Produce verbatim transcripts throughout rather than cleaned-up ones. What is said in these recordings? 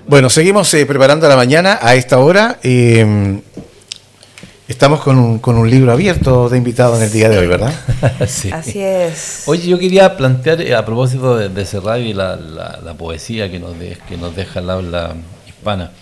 Bueno, seguimos eh, preparando la mañana a esta hora. Eh, estamos con un, con un libro abierto de invitados en el día de hoy, ¿verdad? Sí. Así es. Oye, yo quería plantear, eh, a propósito de, de ese radio y la, la, la poesía que nos, de, que nos deja el habla hispana,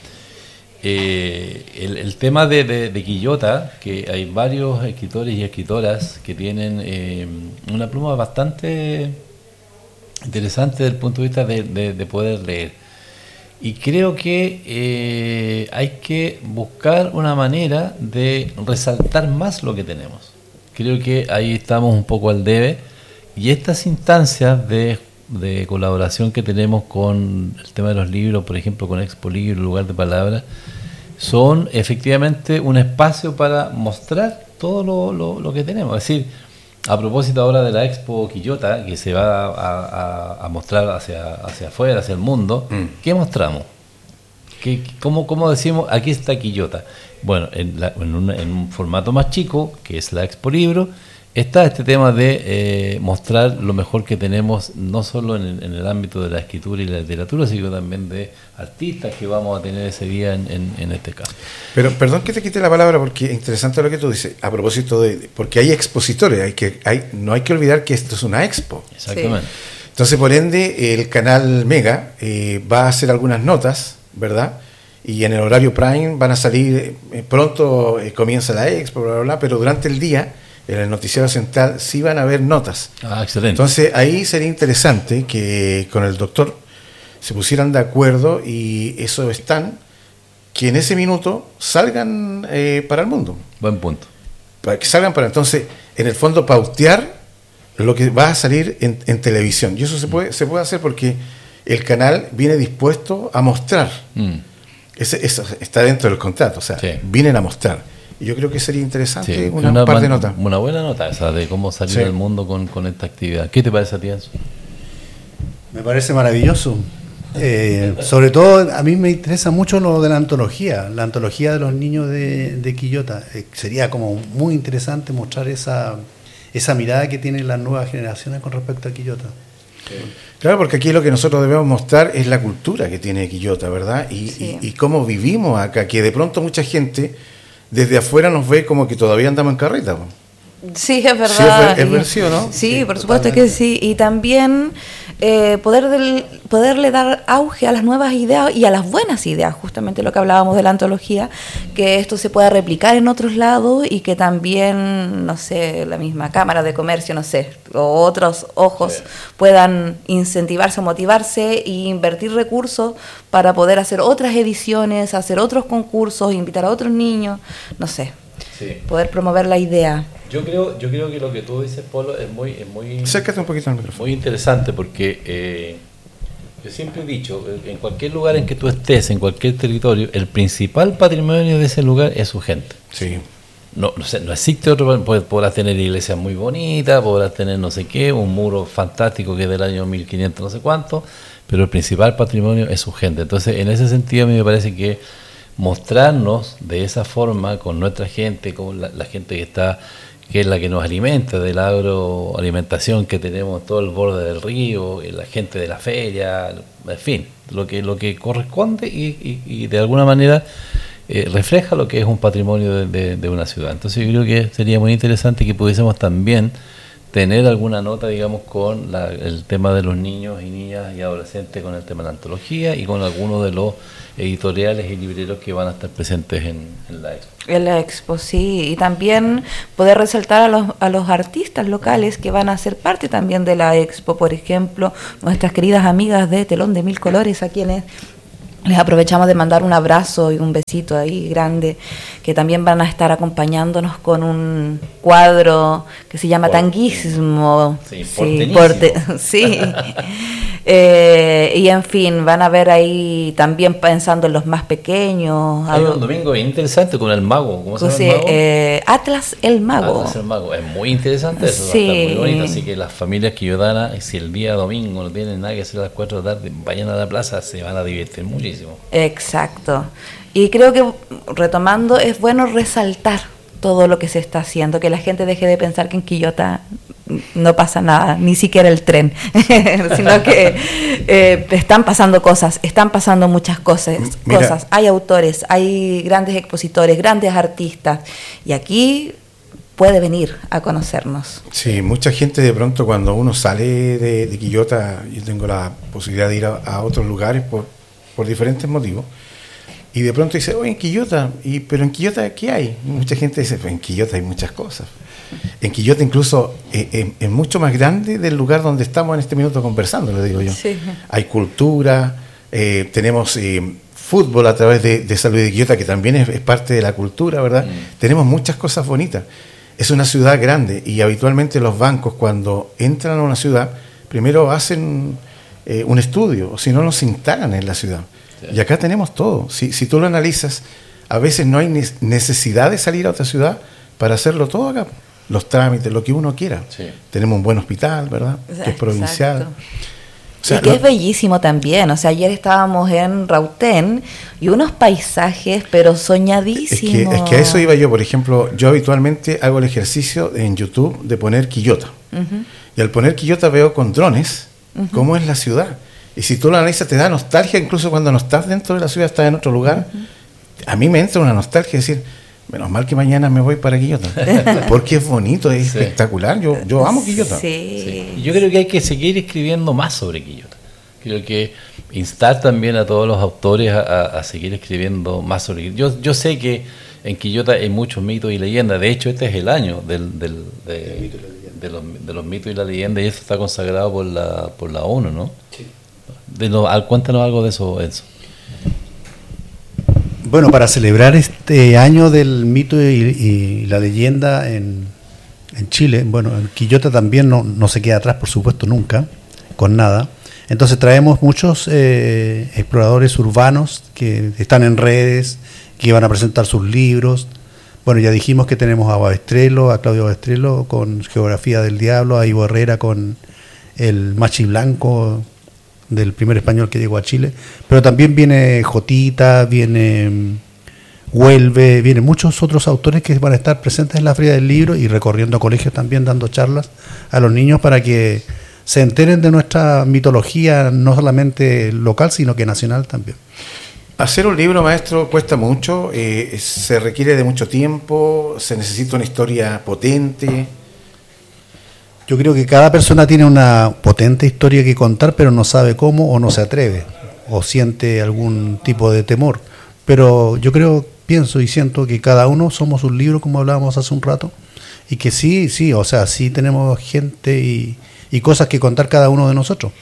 eh, el, el tema de, de, de Quillota, que hay varios escritores y escritoras que tienen eh, una pluma bastante interesante desde el punto de vista de, de, de poder leer. Y creo que eh, hay que buscar una manera de resaltar más lo que tenemos. Creo que ahí estamos un poco al debe. Y estas instancias de, de colaboración que tenemos con el tema de los libros, por ejemplo con Expo Libro, Lugar de Palabras, son efectivamente un espacio para mostrar todo lo, lo, lo que tenemos. Es decir, a propósito ahora de la Expo Quillota, que se va a, a, a mostrar hacia, hacia afuera, hacia el mundo, mm. ¿qué mostramos? ¿Qué, cómo, ¿Cómo decimos, aquí está Quillota? Bueno, en, la, en, un, en un formato más chico, que es la Expo Libro, está este tema de eh, mostrar lo mejor que tenemos, no solo en el, en el ámbito de la escritura y la literatura, sino también de artistas que vamos a tener ese día en, en, en este caso. Pero perdón que te quite la palabra, porque es interesante lo que tú dices, a propósito de, porque hay expositores, hay que, hay, no hay que olvidar que esto es una expo. Exactamente. Sí. Entonces, por ende, el canal Mega eh, va a hacer algunas notas, ¿verdad? Y en el horario prime van a salir, eh, pronto eh, comienza la expo, bla, bla, bla, pero durante el día en el noticiero central sí van a haber notas. Ah, excelente. Entonces ahí sería interesante que con el doctor se pusieran de acuerdo y eso están, que en ese minuto salgan eh, para el mundo. Buen punto. Para que salgan para entonces, en el fondo, pautear lo que va a salir en, en televisión. Y eso se puede, se puede hacer porque el canal viene dispuesto a mostrar. Mm. Ese, eso está dentro del contrato, o sea, sí. vienen a mostrar. Y yo creo que sería interesante sí, una, una par man, de notas. Una buena nota esa de cómo salir sí. del mundo con, con esta actividad. ¿Qué te parece a ti, Enzo? Me parece maravilloso. Eh, sobre todo, a mí me interesa mucho lo de la antología, la antología de los niños de, de Quillota. Eh, sería como muy interesante mostrar esa, esa mirada que tienen las nuevas generaciones con respecto a Quillota. Sí. Claro, porque aquí lo que nosotros debemos mostrar es la cultura que tiene Quillota, ¿verdad? Y, sí. y, y cómo vivimos acá, que de pronto mucha gente desde afuera nos ve como que todavía andamos en carreta. Sí, es verdad. Sí, es versión, ¿no? Sí, sí por supuesto totalmente. Que sí. Y también eh, poder del, poderle dar auge a las nuevas ideas y a las buenas ideas, justamente lo que hablábamos de la antología, que esto se pueda replicar en otros lados y que también, no sé, la misma Cámara de Comercio, no sé, o otros ojos sí. puedan incentivarse o motivarse e invertir recursos para poder hacer otras ediciones, hacer otros concursos, invitar a otros niños, no sé, sí. poder promover la idea. Yo creo, yo creo que lo que tú dices, Polo, es muy, es muy, acércate un poquito al micrófono. Muy interesante porque eh, yo siempre he dicho, en cualquier lugar en que tú estés, en cualquier territorio, el principal patrimonio de ese lugar es su gente. Sí. No, no, sé, no existe otro, podrás tener iglesias muy bonitas, podrás tener no sé qué, un muro fantástico que es del año mil quinientos no sé cuánto, pero el principal patrimonio es su gente. Entonces, en ese sentido, a mí me parece que mostrarnos de esa forma con nuestra gente, con la, la gente que está, que es la que nos alimenta, de la agroalimentación que tenemos todo el borde del río, la gente de la feria, en fin, lo que lo que corresponde y, y, y de alguna manera eh, refleja lo que es un patrimonio de, de, de una ciudad. Entonces yo creo que sería muy interesante que pudiésemos también tener alguna nota, digamos, con la, el tema de los niños y niñas y adolescentes, con el tema de la antología y con algunos de los editoriales y libreros que van a estar presentes en, en la expo. En la expo, sí, y también poder resaltar a los, a los artistas locales que van a ser parte también de la expo, por ejemplo, nuestras queridas amigas de Telón de Mil Colores, a quienes les aprovechamos de mandar un abrazo y un besito ahí grande, que también van a estar acompañándonos con un cuadro que se llama Por, Tanguismo. Sí, sí, porte, sí. Eh, y en fin, van a ver ahí también pensando en los más pequeños. Hay un domingo interesante con el mago. ¿Cómo se llama sí, el mago? Eh, Atlas el Mago. Atlas el Mago. Es muy interesante eso, sí. va a estar muy bonito. Así que las familias quillotananas, si el día domingo no tienen nada que hacer a las cuatro de la tarde, vayan a la plaza, se van a divertir muchísimo. Exacto. Y creo que, retomando, es bueno resaltar todo lo que se está haciendo, que la gente deje de pensar que en Quillota no pasa nada, ni siquiera el tren, sino que eh, están pasando cosas, están pasando muchas cosas, Mira, cosas. Hay autores, hay grandes expositores, grandes artistas, y aquí puede venir a conocernos. Sí, mucha gente de pronto cuando uno sale de, de Quillota, yo tengo la posibilidad de ir a, a otros lugares por, por diferentes motivos, y de pronto dice, oye, en Quillota, y, pero en Quillota, ¿qué hay? Mucha gente dice, pues en Quillota hay muchas cosas. En Quillota incluso eh, eh, es mucho más grande del lugar donde estamos en este minuto conversando, le digo yo. Sí. Hay cultura, eh, tenemos eh, fútbol a través de, de San Luis de Quillota, que también es, es parte de la cultura, ¿verdad? Mm. Tenemos muchas cosas bonitas. Es una ciudad grande y habitualmente los bancos cuando entran a una ciudad, primero hacen eh, un estudio, o si no, nos instalan en la ciudad. Sí. Y acá tenemos todo. Si, si tú lo analizas, a veces no hay necesidad de salir a otra ciudad para hacerlo todo acá. Los trámites, lo que uno quiera. Sí. Tenemos un buen hospital, ¿verdad? Exacto. Que es provincial. O sea, y que no, es bellísimo también. O sea, ayer estábamos en Rautén y unos paisajes, pero soñadísimos. Es que, es que a eso iba yo. Por ejemplo, yo habitualmente hago el ejercicio en YouTube de poner Quillota. Uh-huh. Y al poner Quillota veo con drones uh-huh. cómo es la ciudad. Y si tú lo analizas, te da nostalgia, incluso cuando no estás dentro de la ciudad, estás en otro lugar. Uh-huh. A mí me entra una nostalgia, decir, menos mal que mañana me voy para Quillota, porque es bonito, es sí. espectacular. Yo, yo amo Quillota. Sí. Sí. Yo creo que hay que seguir escribiendo más sobre Quillota. Creo que instar también a todos los autores a, a seguir escribiendo más sobre Quillota. Yo, yo sé que en Quillota hay muchos mitos y leyendas. De hecho, este es el año del, del, de, de, los, de los mitos y la leyenda, y eso está consagrado por la, por la ONU, ¿no? Sí. De lo, cuéntanos algo de eso, Enzo. Bueno, para celebrar este año del mito y, y la leyenda en, en Chile, bueno, en Quillota también no, no se queda atrás, por supuesto, nunca, con nada. Entonces traemos muchos eh, exploradores urbanos que están en redes, que van a presentar sus libros. Bueno, ya dijimos que tenemos a Babestrelo, a Claudio Babestrelo con Geografía del Diablo, a Ivo Herrera con el Machi Blanco, del primer español que llegó a Chile, pero también viene Jotita, viene Huelve, vienen muchos otros autores que van a estar presentes en la Feria del Libro y recorriendo colegios también, dando charlas a los niños para que se enteren de nuestra mitología, no solamente local, sino que nacional también. Hacer un libro, maestro, cuesta mucho, eh, se requiere de mucho tiempo, se necesita una historia potente. Yo creo que cada persona tiene una potente historia que contar, pero no sabe cómo o no se atreve o siente algún tipo de temor. Pero yo creo, pienso y siento que cada uno somos un libro, como hablábamos hace un rato, y que sí, sí, o sea, sí tenemos gente y, y cosas que contar cada uno de nosotros.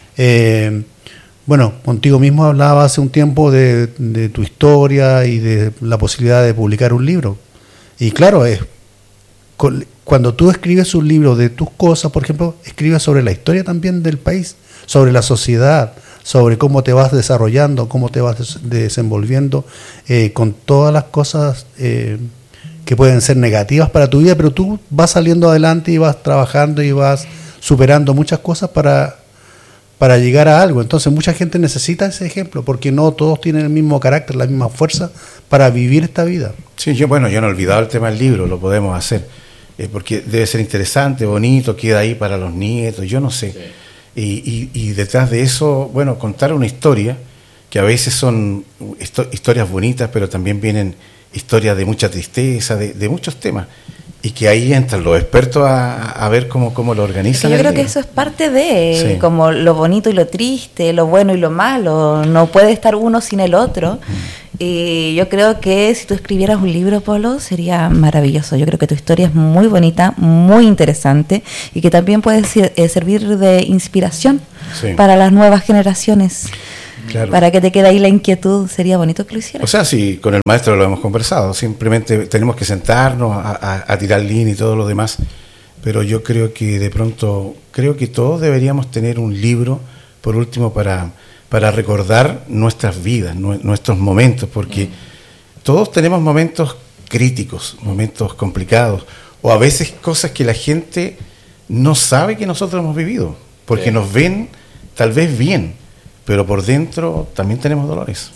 Eh, bueno, contigo mismo hablaba hace un tiempo de, de tu historia y de la posibilidad de publicar un libro. Y claro, es... Con, cuando tú escribes un libro de tus cosas, por ejemplo, escribes sobre la historia también del país, sobre la sociedad, sobre cómo te vas desarrollando, cómo te vas des- desenvolviendo, eh, con todas las cosas eh, que pueden ser negativas para tu vida, pero tú vas saliendo adelante y vas trabajando y vas superando muchas cosas para, para llegar a algo. Entonces mucha gente necesita ese ejemplo, porque no todos tienen el mismo carácter, la misma fuerza para vivir esta vida. Sí, yo bueno, yo no he olvidado el tema del libro, lo podemos hacer. Eh, porque debe ser interesante, bonito, queda ahí para los nietos, yo no sé. Sí. Y, y, y detrás de eso, bueno, contar una historia, que a veces son histo- historias bonitas, pero también vienen historias de mucha tristeza, de, de muchos temas. Y que ahí entran los expertos a, a ver cómo, cómo lo organizan. Yo creo que eso es parte de, sí. como lo bonito y lo triste, lo bueno y lo malo. No puede estar uno sin el otro. Mm. Y yo creo que si tú escribieras un libro, Polo, sería maravilloso. Yo creo que tu historia es muy bonita, muy interesante y que también puede ser, eh, servir de inspiración sí. para las nuevas generaciones. Claro. Para que te quede ahí la inquietud, sería bonito que lo hicieras. O sea, sí, con el maestro lo hemos conversado, simplemente tenemos que sentarnos a, a, a tirar línea y todo lo demás, pero yo creo que de pronto, creo que todos deberíamos tener un libro, por último, para, para recordar nuestras vidas, nu- nuestros momentos, porque mm. todos tenemos momentos críticos, momentos complicados, o a veces cosas que la gente no sabe que nosotros hemos vivido, porque sí. nos ven tal vez bien, pero por dentro también tenemos dolores. Sí,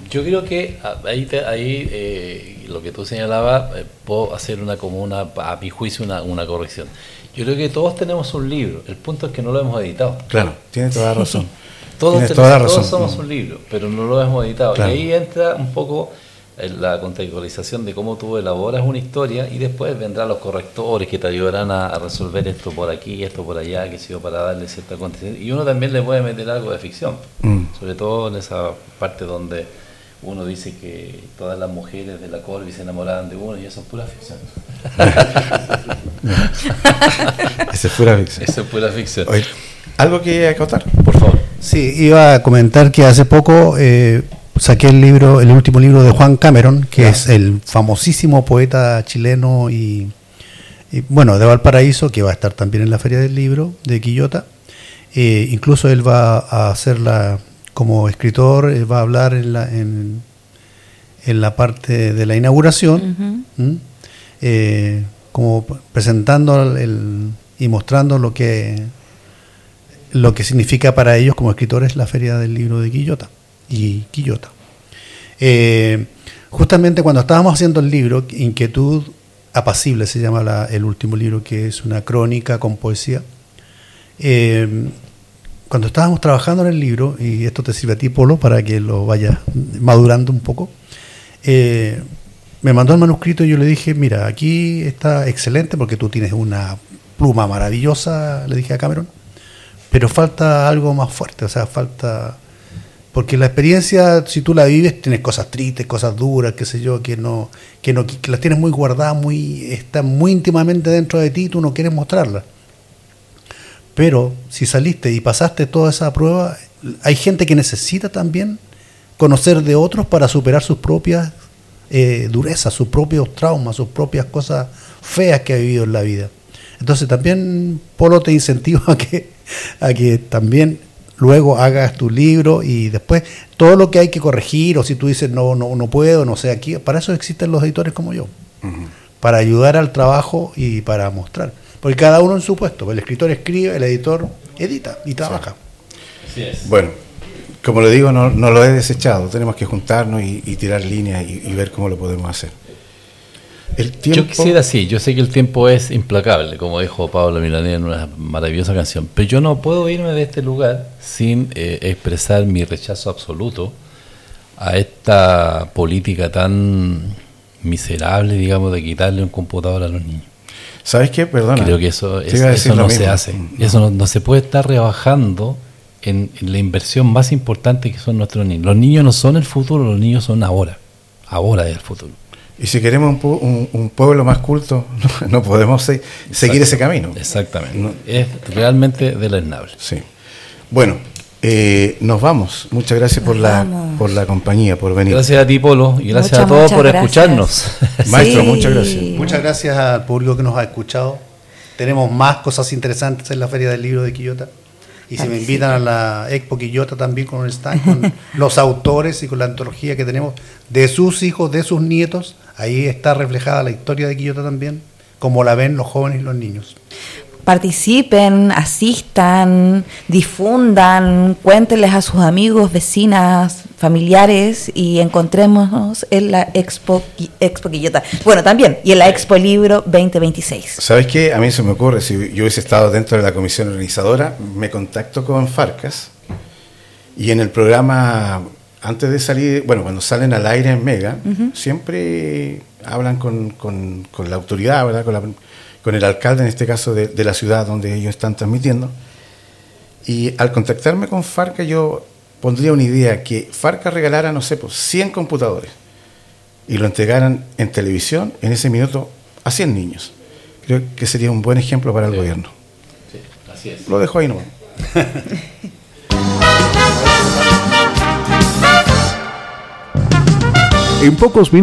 Yo creo que ahí, te, ahí eh, lo que tú señalabas, eh, puedo hacer una como una, a mi juicio, una, una corrección. Yo creo que todos tenemos un libro, el punto es que no lo hemos editado. Claro, tienes toda la razón. Todos, tienes tenemos, toda la razón. todos somos un libro, pero no lo hemos editado. Claro. Y ahí entra un poco la contextualización de cómo tú elaboras una historia y después vendrán los correctores que te ayudarán a, a resolver esto por aquí, esto por allá, que sé yo, para darle cierta condición. Y uno también le puede meter algo de ficción, mm. sobre todo en esa parte donde uno dice que todas las mujeres de la Corby se enamoraban de uno y eso es pura ficción. Eso es pura ficción. Eso es pura ficción. Oye, ¿algo que acotar? Por favor. Sí, iba a comentar que hace poco eh, saqué el libro, el último libro de Juan Cameron, que yeah. es el famosísimo poeta chileno y, y bueno, de Valparaíso, que va a estar también en la Feria del Libro de Quillota. Eh, incluso él va a hacer la, como escritor, él va a hablar en la, en, en la parte de la inauguración, uh-huh. ¿Mm? eh, como presentando el, el, y mostrando lo que lo que significa para ellos como escritores la Feria del Libro de Quillota y Quillota. Eh, justamente cuando estábamos haciendo el libro, Inquietud Apacible se llama la, el último libro, que es una crónica con poesía. Eh, cuando estábamos trabajando en el libro, y esto te sirve a ti, Polo, para que lo vayas madurando un poco, eh, me mandó el manuscrito y yo le dije, mira, aquí está excelente porque tú tienes una pluma maravillosa, le dije a Cameron, pero falta algo más fuerte, o sea, falta... Porque la experiencia, si tú la vives, tienes cosas tristes, cosas duras, qué sé yo, que no, que no, que las tienes muy guardadas, muy, están muy íntimamente dentro de ti, tú no quieres mostrarlas. Pero si saliste y pasaste toda esa prueba, hay gente que necesita también conocer de otros para superar sus propias eh, durezas, sus propios traumas, sus propias cosas feas que ha vivido en la vida. Entonces también, Polo, te incentivo a que, a que también luego hagas tu libro y después todo lo que hay que corregir, o si tú dices no, no, no puedo, no sé, aquí, para eso existen los editores como yo, uh-huh. para ayudar al trabajo y para mostrar. Porque cada uno en su puesto, el escritor escribe, el editor edita y trabaja. Sí. Así es. Bueno, como le digo, no, no lo he desechado, tenemos que juntarnos y, y tirar líneas y, y ver cómo lo podemos hacer. El tiempo... Yo quisiera, sí, yo sé que el tiempo es implacable, como dijo Pablo Milanés en una maravillosa canción, pero yo no puedo irme de este lugar sin eh, expresar mi rechazo absoluto a esta política tan miserable, digamos, de quitarle un computador a los niños. ¿Sabes qué? Perdona. Creo que eso, es, eso no se hace. No. Eso no, no se puede estar rebajando en, en la inversión más importante que son nuestros niños. Los niños no son el futuro, los niños son ahora. Ahora es el futuro. Y si queremos un, un, un pueblo más culto, no, no podemos se, seguir ese camino. Exactamente. No. Es realmente deleznable. Sí. Bueno, eh, nos vamos. Muchas gracias por la, por la compañía, por venir. Gracias a ti, Polo, y gracias muchas, a todos por gracias. escucharnos. Maestro, sí. muchas gracias. Muchas gracias al público que nos ha escuchado. Tenemos más cosas interesantes en la Feria del Libro de Quillota. Y si me invitan a la Expo Quillota también con un stand, con los autores y con la antología que tenemos de sus hijos, de sus nietos, ahí está reflejada la historia de Quillota también, como la ven los jóvenes y los niños. Participen, asistan, difundan, cuéntenles a sus amigos, vecinas, familiares y encontrémonos en la Expo, Expo Quillota. Bueno, también, y en la Expo Libro veinte veintiséis. ¿Sabes qué? A mí se me ocurre, si yo hubiese estado dentro de la comisión organizadora, me contacto con Farcas y en el programa, antes de salir, bueno, cuando salen al aire en Mega, uh-huh. siempre hablan con, con, con la autoridad, ¿verdad? Con la... con el alcalde, en este caso, de, de la ciudad donde ellos están transmitiendo. Y al contactarme con Farca, yo pondría una idea, que Farca regalara, no sé, pues cien computadores y lo entregaran en televisión en ese minuto a cien niños. Creo que sería un buen ejemplo para el sí. gobierno. Sí, así es. Lo dejo ahí nomás. En pocos minutos